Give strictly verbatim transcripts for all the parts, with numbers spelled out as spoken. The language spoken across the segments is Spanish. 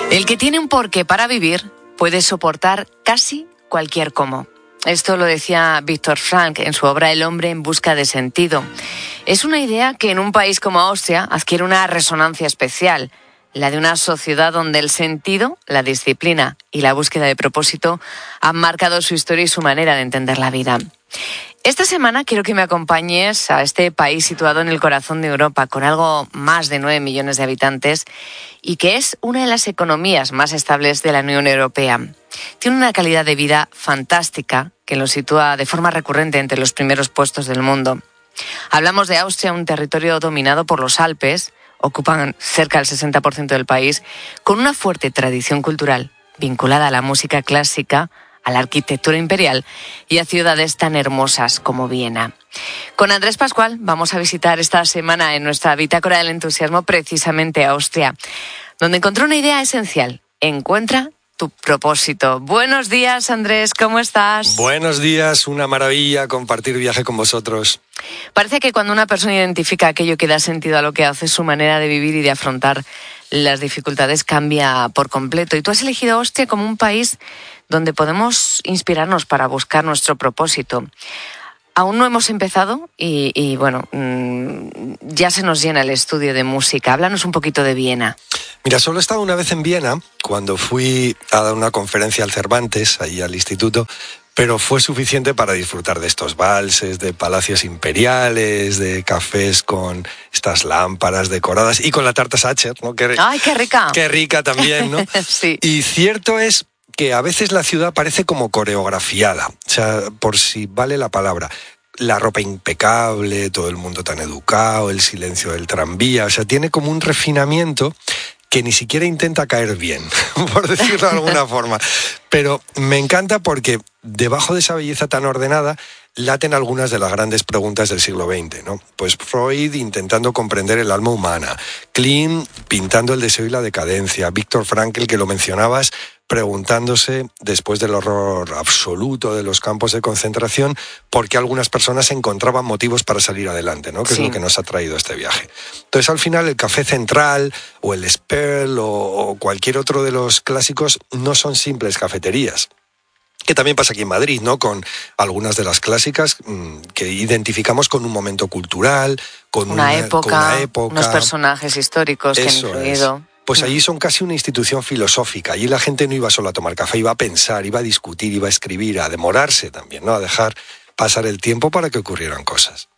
El que tiene un porqué para vivir puede soportar casi cualquier cómo. Esto lo decía Viktor Frankl en su obra El hombre en busca de sentido. Es una idea que en un país como Austria adquiere una resonancia especial, la de una sociedad donde el sentido, la disciplina y la búsqueda de propósito han marcado su historia y su manera de entender la vida. Esta semana quiero que me acompañes a este país situado en el corazón de Europa, con algo más de nueve millones de habitantes y que es una de las economías más estables de la Unión Europea. Tiene una calidad de vida fantástica que lo sitúa de forma recurrente entre los primeros puestos del mundo. Hablamos de Austria, un territorio dominado por los Alpes, ocupan cerca del sesenta por ciento del país, con una fuerte tradición cultural vinculada a la música clásica, a la arquitectura imperial y a ciudades tan hermosas como Viena. Con Andrés Pascual vamos a visitar esta semana en nuestra Bitácora del Entusiasmo precisamente Austria, donde encontré una idea esencial: encuentra tu propósito. Buenos días, Andrés, ¿cómo estás? Buenos días, una maravilla compartir viaje con vosotros. Parece que cuando una persona identifica aquello que da sentido a lo que hace, su manera de vivir y de afrontar las dificultades cambia por completo. Y tú has elegido Austria como un país donde podemos inspirarnos para buscar nuestro propósito. Aún no hemos empezado y, y bueno, mmm, ya se nos llena el estudio de música. Háblanos un poquito de Viena. Mira, solo he estado una vez en Viena, cuando fui a dar una conferencia al Cervantes, ahí al instituto, pero fue suficiente para disfrutar de estos valses, de palacios imperiales, de cafés con estas lámparas decoradas y con la tarta Sacher, ¿no? Qué, ¡Ay, qué rica! Qué rica también, ¿no? Sí. Y cierto es que a veces la ciudad parece como coreografiada, o sea, por si vale la palabra. La ropa impecable, todo el mundo tan educado, el silencio del tranvía, o sea, tiene como un refinamiento que ni siquiera intenta caer bien, por decirlo de alguna forma. Pero me encanta porque debajo de esa belleza tan ordenada laten algunas de las grandes preguntas del siglo veinte, ¿no? Pues Freud intentando comprender el alma humana, Klim pintando el deseo y la decadencia, Viktor Frankl, que lo mencionabas, preguntándose, después del horror absoluto de los campos de concentración, por qué algunas personas encontraban motivos para salir adelante, ¿no? Que sí. Es lo que nos ha traído este viaje. Entonces, al final, el Café Central o el Sperl o, o cualquier otro de los clásicos no son simples cafeterías. Que también pasa aquí en Madrid, ¿no? Con algunas de las clásicas mmm, que identificamos con un momento cultural, con una, una, época, con una época, unos personajes históricos que han influido. Es. Pues allí son casi una institución filosófica. Allí la gente no iba solo a tomar café, iba a pensar, iba a discutir, iba a escribir, a demorarse también, ¿no? A dejar pasar el tiempo para que ocurrieran cosas.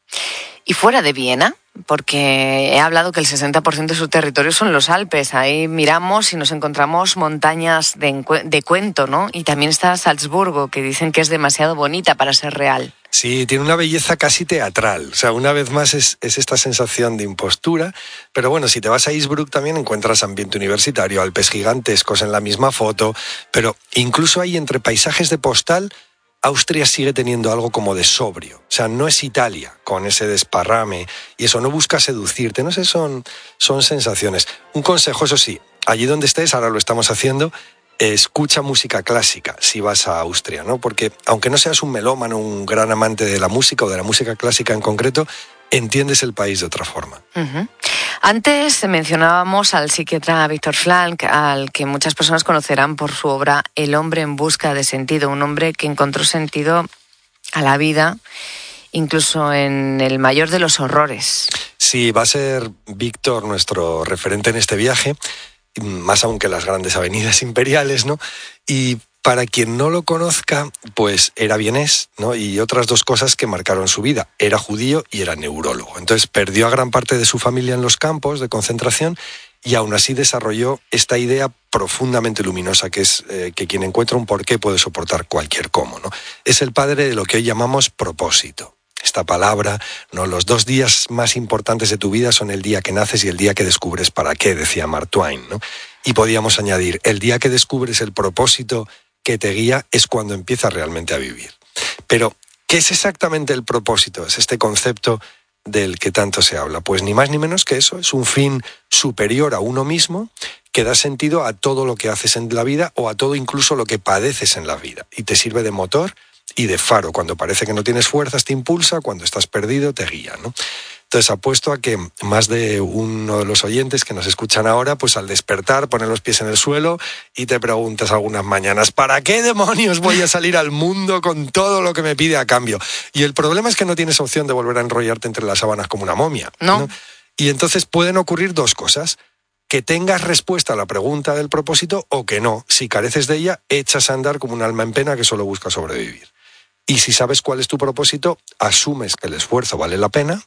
¿Y fuera de Viena? Porque he hablado que el sesenta por ciento de su territorio son los Alpes. Ahí miramos y nos encontramos montañas de, de cuento, ¿no? Y también está Salzburgo, que dicen que es demasiado bonita para ser real. Sí, tiene una belleza casi teatral. O sea, una vez más es, es esta sensación de impostura. Pero bueno, si te vas a Innsbruck también encuentras ambiente universitario, Alpes gigantescos en la misma foto. Pero incluso ahí, entre paisajes de postal, Austria sigue teniendo algo como de sobrio. O sea, no es Italia con ese desparrame y eso, no busca seducirte. No sé, son, son sensaciones. Un consejo, eso sí, allí donde estés, ahora lo estamos haciendo, escucha música clásica si vas a Austria, ¿no? Porque aunque no seas un melómano, un gran amante de la música o de la música clásica en concreto, entiendes el país de otra forma. Uh-huh. Antes mencionábamos al psiquiatra Viktor Frankl, al que muchas personas conocerán por su obra El hombre en busca de sentido, un hombre que encontró sentido a la vida, incluso en el mayor de los horrores. Sí, va a ser Víctor nuestro referente en este viaje, más aún que las grandes avenidas imperiales, ¿no? Y para quien no lo conozca, pues era vienés, ¿no? Y otras dos cosas que marcaron su vida. Era judío y era neurólogo. Entonces perdió a gran parte de su familia en los campos de concentración y aún así desarrolló esta idea profundamente luminosa que es eh, que quien encuentra un porqué puede soportar cualquier cómo, ¿no? Es el padre de lo que hoy llamamos propósito. Esta palabra, ¿no? Los dos días más importantes de tu vida son el día que naces y el día que descubres para qué, decía Mark Twain, ¿no? Y podíamos añadir, el día que descubres el propósito que te guía es cuando empiezas realmente a vivir. Pero, ¿qué es exactamente el propósito? Es este concepto del que tanto se habla. Pues ni más ni menos que eso, es un fin superior a uno mismo que da sentido a todo lo que haces en la vida o a todo incluso lo que padeces en la vida y te sirve de motor y de faro. Cuando parece que no tienes fuerzas te impulsa, cuando estás perdido te guía, ¿no? Entonces apuesto a que más de uno de los oyentes que nos escuchan ahora, pues al despertar ponen los pies en el suelo y te preguntas algunas mañanas, ¿para qué demonios voy a salir al mundo con todo lo que me pide a cambio? Y el problema es que no tienes opción de volver a enrollarte entre las sábanas como una momia, ¿no? ¿no? Y entonces pueden ocurrir dos cosas: que tengas respuesta a la pregunta del propósito o que no. Si careces de ella, echas a andar como un alma en pena que solo busca sobrevivir. Y si sabes cuál es tu propósito, asumes que el esfuerzo vale la pena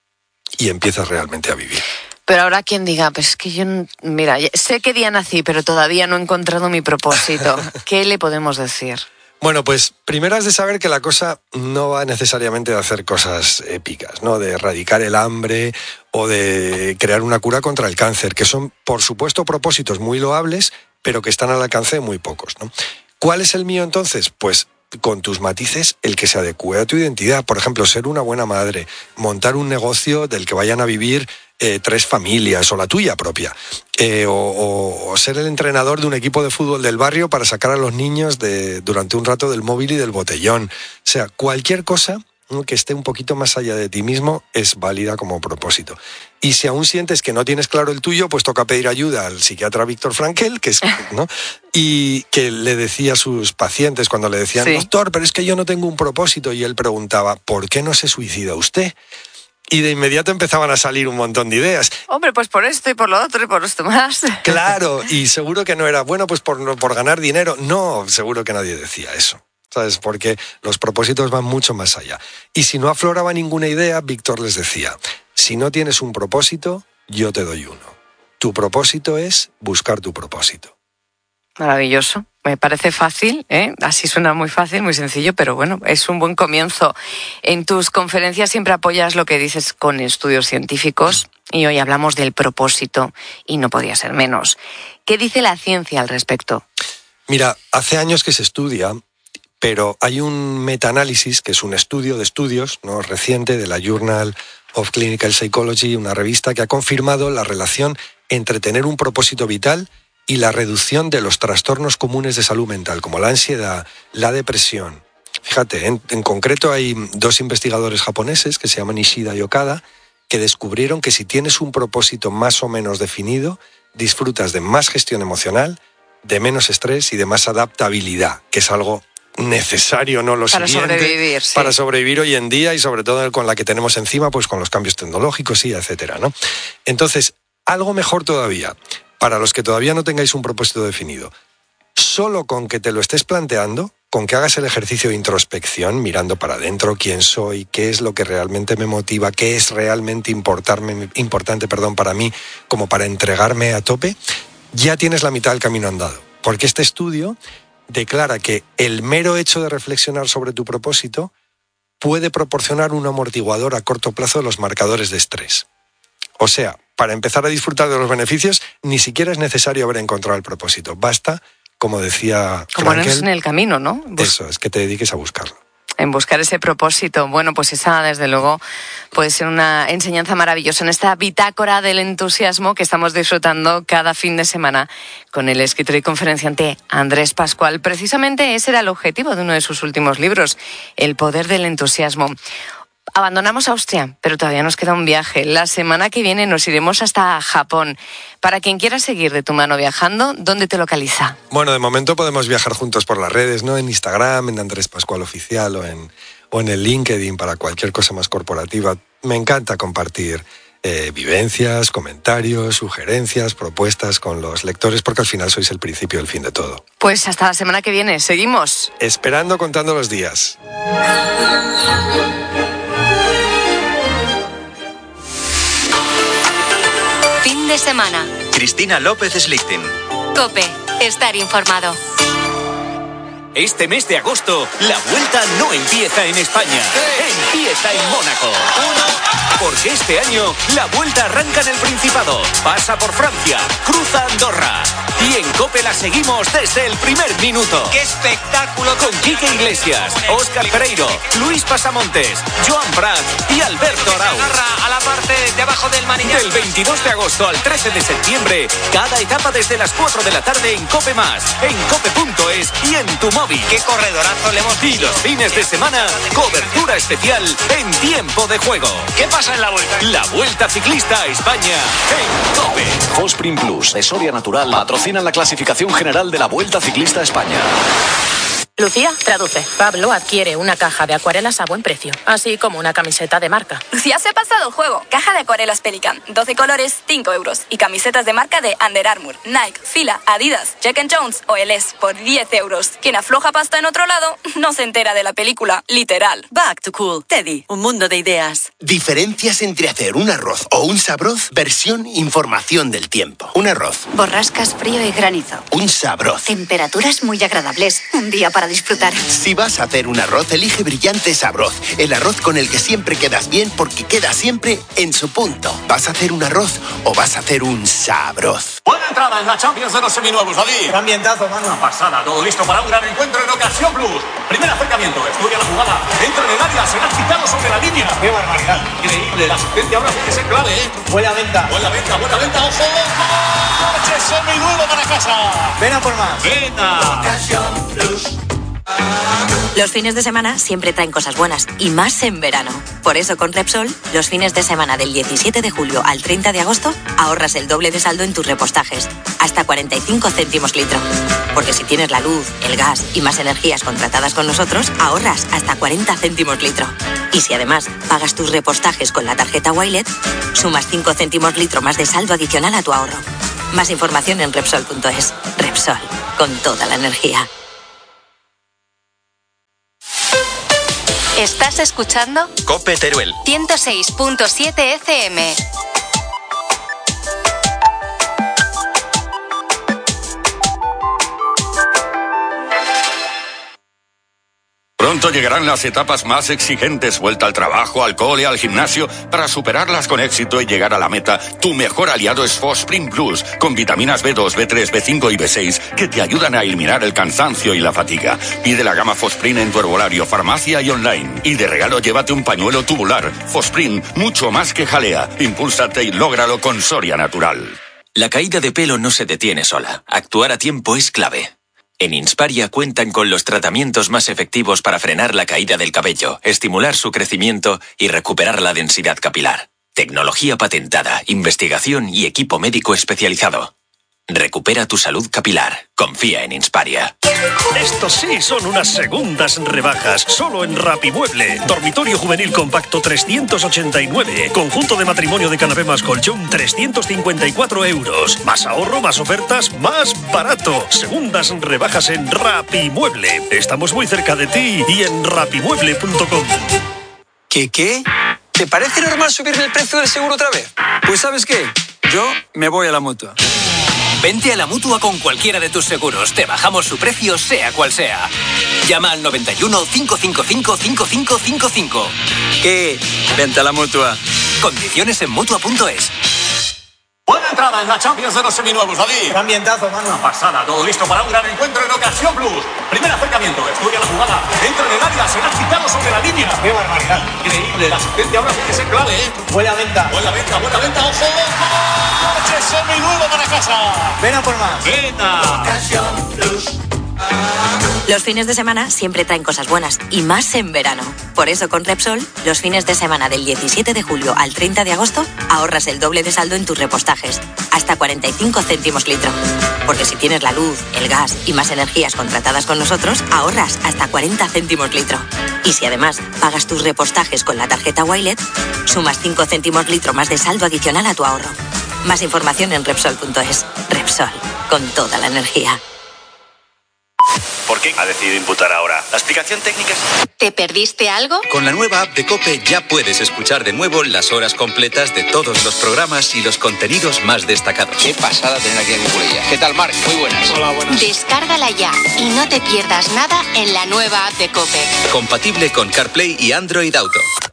y empiezas realmente a vivir. Pero ahora quien diga, pues es que yo, mira, sé qué día nací, pero todavía no he encontrado mi propósito. ¿Qué le podemos decir? Bueno, pues primero has de saber que la cosa no va necesariamente de hacer cosas épicas, ¿no? De erradicar el hambre o de crear una cura contra el cáncer, que son, por supuesto, propósitos muy loables, pero que están al alcance de muy pocos, ¿no? ¿Cuál es el mío entonces? Pues con tus matices, el que se adecue a tu identidad. Por ejemplo, ser una buena madre, montar un negocio del que vayan a vivir eh, tres familias o la tuya propia, eh, o, o, o ser el entrenador de un equipo de fútbol del barrio para sacar a los niños de, durante un rato del móvil y del botellón. O sea, cualquier cosa que esté un poquito más allá de ti mismo es válida como propósito. Y si aún sientes que no tienes claro el tuyo, pues toca pedir ayuda al psiquiatra Víctor Frankl, que es, ¿no? Y que le decía a sus pacientes cuando le decían, sí, doctor, pero es que yo no tengo un propósito, y él preguntaba, ¿por qué no se suicida usted? Y de inmediato empezaban a salir un montón de ideas. Hombre, pues por esto y por lo otro y por esto más. Claro, y seguro que no era, bueno, pues por, por ganar dinero. No, seguro que nadie decía eso, ¿sabes? Porque los propósitos van mucho más allá. Y si no afloraba ninguna idea, Víctor les decía, si no tienes un propósito, yo te doy uno. Tu propósito es buscar tu propósito. Maravilloso. Me parece fácil, ¿eh? Así suena muy fácil, muy sencillo, pero bueno, es un buen comienzo. En tus conferencias siempre apoyas lo que dices con estudios científicos y hoy hablamos del propósito y no podía ser menos. ¿Qué dice la ciencia al respecto? Mira, hace años que se estudia, pero hay un metaanálisis, que es un estudio de estudios, ¿no?, reciente, de la Journal of Clinical Psychology, una revista que ha confirmado la relación entre tener un propósito vital y la reducción de los trastornos comunes de salud mental, como la ansiedad, la depresión. Fíjate, en, en concreto hay dos investigadores japoneses que se llaman Ishida y Okada, que descubrieron que si tienes un propósito más o menos definido, disfrutas de más gestión emocional, de menos estrés y de más adaptabilidad, que es algo necesario, ¿no? Lo para siguiente, sobrevivir, sí. Para sobrevivir hoy en día y sobre todo con la que tenemos encima, pues con los cambios tecnológicos y etcétera, ¿no? Entonces, algo mejor todavía, para los que todavía no tengáis un propósito definido, solo con que te lo estés planteando, con que hagas el ejercicio de introspección, mirando para adentro quién soy, qué es lo que realmente me motiva, qué es realmente importarme, importante perdón, para mí, como para entregarme a tope, ya tienes la mitad del camino andado. Porque este estudio declara que el mero hecho de reflexionar sobre tu propósito puede proporcionar un amortiguador a corto plazo de los marcadores de estrés. O sea, para empezar a disfrutar de los beneficios, ni siquiera es necesario haber encontrado el propósito. Basta, como decía como Frankl, en el camino, ¿no? Bus- eso, es que te dediques a buscarlo. En buscar ese propósito. Bueno, pues esa, desde luego, puede ser una enseñanza maravillosa en esta bitácora del entusiasmo que estamos disfrutando cada fin de semana con el escritor y conferenciante Andrés Pascual. Precisamente ese era el objetivo de uno de sus últimos libros, El poder del entusiasmo. Abandonamos Austria, pero todavía nos queda un viaje. La semana que viene nos iremos hasta Japón. Para quien quiera seguir de tu mano viajando, ¿dónde te localiza? Bueno, de momento podemos viajar juntos por las redes, ¿no? En Instagram, en Andrés Pascual Oficial o en, o en el LinkedIn para cualquier cosa más corporativa. Me encanta compartir eh, vivencias, comentarios, sugerencias, propuestas con los lectores, porque al final sois el principio y el fin de todo. Pues hasta la semana que viene. Seguimos. Esperando, contando los días. Fin de semana. Cristina López Slichting. COPE. Estar informado. Este mes de agosto, la vuelta no empieza en España. Empieza en Mónaco. Porque este año, la vuelta arranca en el Principado. Pasa por Francia, cruza Andorra. Y en COPE la seguimos desde el primer minuto. ¡Qué espectáculo! Con Quique Iglesias, Óscar Pereiro, Luis Pasamontes, Joan Prat y Alberto Arau. A la parte de abajo del manillar. Del veintidós de agosto al trece de septiembre, cada etapa desde las cuatro de la tarde en COPE Más, en cope punto es y en tu móvil. ¡Qué corredorazo le hemos Y los fines de semana, cobertura especial en tiempo de juego. ¿Qué pasa en la vuelta? La Vuelta Ciclista a España en COPE. Fosprin Plus de Soria Natural patrocinan la clasificación general de la Vuelta Ciclista a España. Lucía, traduce. Pablo adquiere una caja de acuarelas a buen precio, así como una camiseta de marca. Lucía se ha pasado el juego. Caja de acuarelas Pelican, doce colores, cinco euros. Y camisetas de marca de Under Armour, Nike, Fila, Adidas, Jack and Jones o Eles por diez euros. Quien afloja pasta en otro lado no se entera de la película, literal. Back to Cool. Teddy, un mundo de ideas. Diferencias entre hacer un arroz o un sabroz. Versión información del tiempo. Un arroz. Borrascas, frío y granizo. Un sabroz. Temperaturas muy agradables. Un día para disfrutar. Si vas a hacer un arroz, elige Brillante Sabroz. El arroz con el que siempre quedas bien porque queda siempre en su punto. ¿Vas a hacer un arroz o vas a hacer un sabroz? Buena entrada en la Champions de los seminuevos, David. Ambientazo, mano. Una pasada, todo listo para un gran encuentro en Ocasión Plus. Primer acercamiento, estudia la jugada. Entra en el área, será quitado sobre la línea. ¡Qué barbaridad! Increíble, la asistencia ahora tiene que ser clave, ¿eh? Buena venta. Buena venta, buena venta, ojo. ¡Coche seminuevo para casa! Ven a por más. Venta. Ocasión Plus. Los fines de semana siempre traen cosas buenas, y más en verano. Por eso con Repsol, los fines de semana del diecisiete de julio al treinta de agosto, ahorras el doble de saldo en tus repostajes, hasta cuarenta y cinco céntimos litro. Porque si tienes la luz, el gas y más energías contratadas con nosotros, ahorras hasta cuarenta céntimos litro. Y si además pagas tus repostajes con la tarjeta Wilet, sumas cinco céntimos litro más de saldo adicional a tu ahorro. Más información en Repsol punto es. Repsol, con toda la energía. ¿Estás escuchando? COPE Teruel. ciento seis punto siete F M. Pronto llegarán las etapas más exigentes, vuelta al trabajo, al cole, al gimnasio. Para superarlas con éxito y llegar a la meta, tu mejor aliado es Fosprin Plus, con vitaminas B dos, B tres, B cinco y B seis, que te ayudan a eliminar el cansancio y la fatiga. Pide la gama Fosprin en tu herbolario, farmacia y online. Y de regalo llévate un pañuelo tubular. Fosprin, mucho más que jalea. Impúlsate y lógralo con Soria Natural. La caída de pelo no se detiene sola. Actuar a tiempo es clave. En Insparia cuentan con los tratamientos más efectivos para frenar la caída del cabello, estimular su crecimiento y recuperar la densidad capilar. Tecnología patentada, investigación y equipo médico especializado. Recupera tu salud capilar. Confía en Insparia. Estos sí son unas segundas rebajas. Solo en Rapimueble. Dormitorio juvenil compacto trescientos ochenta y nueve. Conjunto de matrimonio de canapé más colchón trescientos cincuenta y cuatro euros. Más ahorro, más ofertas, más barato. Segundas rebajas en Rapimueble. Estamos muy cerca de ti y en rapimueble punto com. ¿Qué qué? ¿Te parece normal subirle el precio del seguro otra vez? Pues ¿sabes qué? Yo me voy a la Mutua. Vente a la Mutua con cualquiera de tus seguros. Te bajamos su precio, sea cual sea. Llama al noventa y uno, cinco cinco cinco, cinco cinco cinco cinco. ¿Qué? Vente a la Mutua. Condiciones en Mutua punto es. Buena entrada en la Champions de los seminuevos, David. Ambientazo, mano. Una pasada, todo listo para un gran encuentro en Ocasión Plus. Primer acercamiento, estudia la jugada. Entra en el área, será quitado sobre la línea. ¡Qué barbaridad! Increíble, la asistencia ahora tiene que ser clave, ¿eh? Buena venta. Buena venta, buena venta, ojo. ¡Coche seminuevo para casa! Ven a por más. Venta. Ocasión Plus. Los fines de semana siempre traen cosas buenas, y más en verano. Por eso con Repsol, los fines de semana del diecisiete de julio al treinta de agosto, ahorras el doble de saldo en tus repostajes, hasta cuarenta y cinco céntimos litro. Porque si tienes la luz, el gas y más energías contratadas con nosotros, ahorras hasta cuarenta céntimos litro. Y si además pagas tus repostajes con la tarjeta Wilet, sumas cinco céntimos litro más de saldo adicional a tu ahorro. Más información en Repsol punto es. Repsol, con toda la energía. ¿Por qué ha decidido imputar ahora? ¿La explicación técnica es...? ¿Te perdiste algo? Con la nueva app de COPE ya puedes escuchar de nuevo las horas completas de todos los programas y los contenidos más destacados. Qué pasada tener aquí a mi Pulilla. ¿Qué tal, Marc? Muy buenas. Hola, buenas. Descárgala ya y no te pierdas nada en la nueva app de COPE. Compatible con CarPlay y Android Auto.